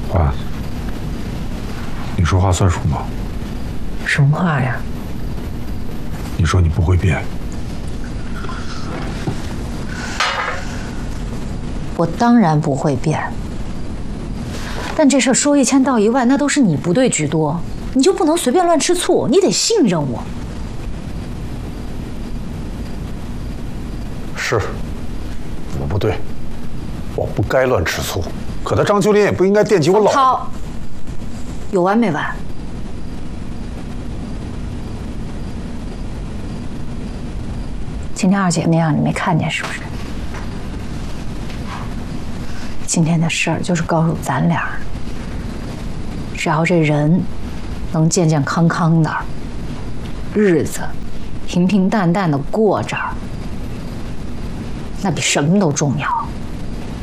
欢，你说话算数吗？ 什么话呀？ 你说你不会变。 我当然不会变，但这事儿说1000道1万，那都是你不对居多，你就不能随便乱吃醋，你得信任我。 是，我不对，我不该乱吃醋。可他张秋林也不应该惦记我老涛，有完没完？今天二姐那样你没看见是不是？今天的事儿就是告诉咱俩，只要这人能健健康康的，日子平平淡淡的过着，那比什么都重要。